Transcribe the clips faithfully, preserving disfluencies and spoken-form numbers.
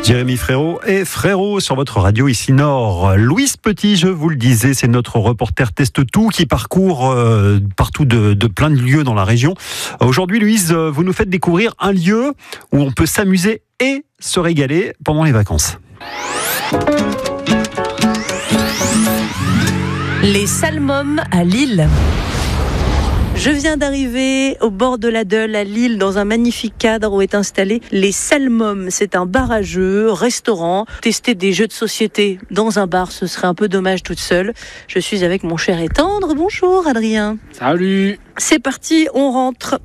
Jérémy Frérot et Frérot sur votre radio ici Nord. Louise Petit, je vous le disais, c'est notre reporter Teste-Tout qui parcourt euh, partout de, de plein de lieux dans la région. Aujourd'hui, Louise, vous nous faites découvrir un lieu où on peut s'amuser et se régaler pendant les vacances. Les Salmums à Lille. Je viens d'arriver au bord de la Deule à Lille dans un magnifique cadre où est installé les Salmums. C'est un bar à jeux, restaurant. Tester des jeux de société dans un bar, ce serait un peu dommage toute seule. Je suis avec mon cher et tendre. Bonjour Adrien. Salut. C'est parti, on rentre.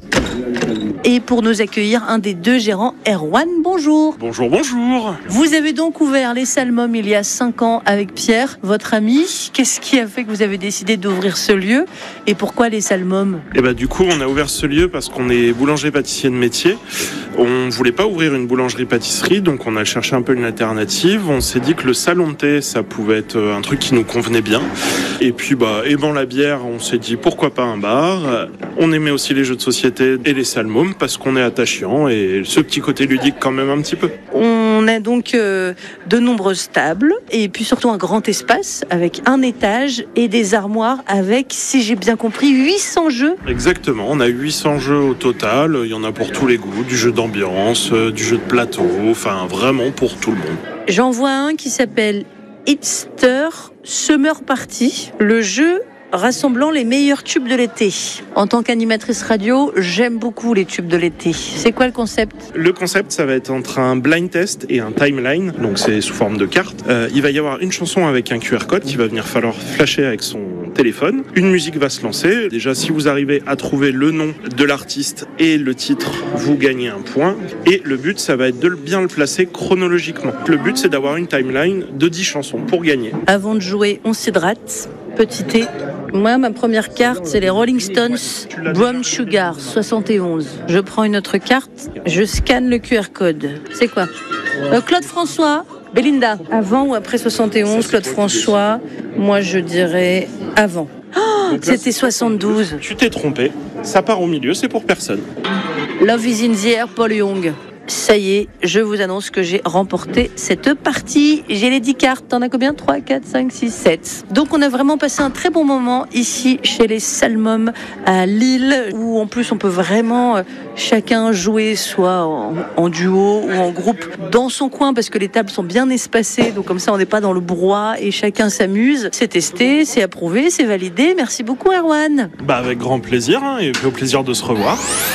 Et pour nous accueillir, un des deux gérants, Erwan, bonjour. Bonjour, bonjour. Vous avez donc ouvert les Salmums il y a cinq ans avec Pierre, votre ami. Qu'est-ce qui a fait que vous avez décidé d'ouvrir ce lieu et pourquoi les Salmums ? Et bah du coup, on a ouvert ce lieu parce qu'on est boulanger-pâtissier de métier. On voulait pas ouvrir une boulangerie-pâtisserie, donc on a cherché un peu une alternative. On s'est dit que le salon de thé, ça pouvait être un truc qui nous convenait bien. Et puis, bah, aimant la bière, on s'est dit pourquoi pas un bar. On aimait aussi les jeux de société et les Salmums parce qu'on est attachant et ce petit côté ludique quand même un petit peu. On a donc euh, de nombreuses tables et puis surtout un grand espace avec un étage et des armoires avec, si j'ai bien compris, huit cents jeux. Exactement, on a huit cents jeux au total. Il y en a pour tous les goûts, du jeu d'ambiance, euh, du jeu de plateau, enfin vraiment pour tout le monde. J'en vois un qui s'appelle Hipster Summer Party. Le jeu rassemblant les meilleurs tubes de l'été. En tant qu'animatrice radio, j'aime beaucoup les tubes de l'été. C'est quoi le concept ? Le concept, ça va être entre un blind test et un timeline, donc c'est sous forme de carte. Euh, il va y avoir une chanson avec un Q R code qu'il va venir falloir flasher avec son téléphone. Une musique va se lancer. Déjà, si vous arrivez à trouver le nom de l'artiste et le titre, vous gagnez un point. Et le but, ça va être de bien le placer chronologiquement. Le but, c'est d'avoir une timeline de dix chansons pour gagner. Avant de jouer, on s'hydrate. Petit thé. Moi, ma première carte, c'est les Rolling Stones Brown Sugar soixante et onze. Je prends une autre carte, je scanne le Q R code. C'est quoi ? euh, Claude François, Belinda. Avant ou après soixante et onze, Claude François ? Moi, je dirais avant. Oh, c'était soixante-douze. Tu t'es trompé. Ça part au milieu, c'est pour personne. Love is in the air, Paul Young. Ça y est, je vous annonce que j'ai remporté cette partie. J'ai les dix cartes. T'en as combien ? trois, quatre, cinq, six, sept. Donc on a vraiment passé un très bon moment ici chez les Salmums à Lille, où en plus on peut vraiment euh, chacun jouer soit en, en duo ou en groupe dans son coin parce que les tables sont bien espacées. Donc comme ça on n'est pas dans le brouhaha et chacun s'amuse. C'est testé, c'est approuvé, c'est validé. Merci beaucoup Erwan. Bah avec grand plaisir hein, et au plaisir de se revoir.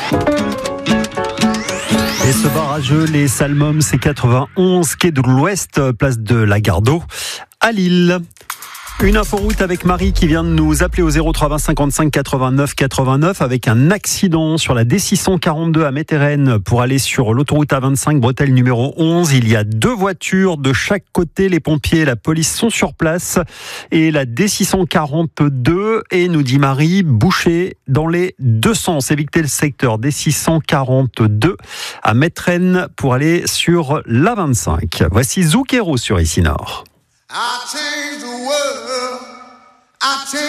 Et ce bar à jeux, les Salmums, c'est quatre-vingt-onze quai de l'Ouest, place de la Gare d'Eau, à Lille. Une inforoute avec Marie qui vient de nous appeler au zéro trois vingt cinquante-cinq quatre-vingt-neuf quatre-vingt-neuf avec un accident sur la D six cent quarante-deux à Metteren pour aller sur l'autoroute A vingt-cinq bretelle numéro onze. Il y a deux voitures de chaque côté. Les pompiers et la police sont sur place. Et la D six cent quarante-deux est, nous dit Marie, bouchée dans les deux sens. Évitez le secteur D six cent quarante-deux à Metteren pour aller sur l'A vingt-cinq. Voici Zoukero sur ici Nord. I change the world. I change